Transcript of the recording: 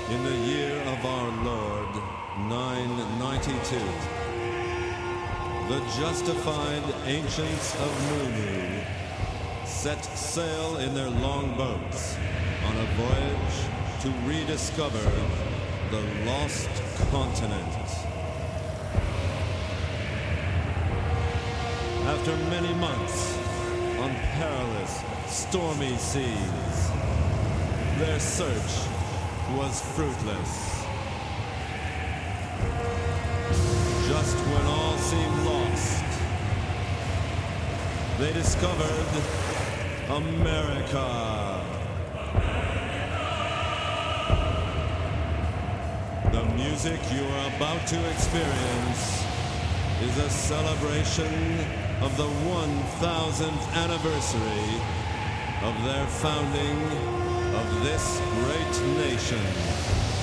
In the year of our Lord, 992, the justified ancients of Munu set sail in their long boats on a voyage to rediscover the lost continent. After many months on perilous, stormy seas, their search was fruitless. Just when all seemed lost, they discovered America. The music you are about to experience is a celebration of the 1000th anniversary of their founding of this great nation.